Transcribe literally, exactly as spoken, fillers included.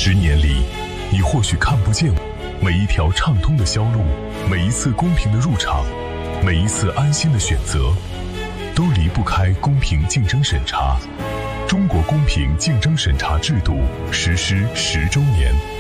十年里，你或许看不见每一条畅通的销路，每一次公平的入场，每一次安心的选择，都离不开公平竞争审查。中国公平竞争审查制度实施十周年。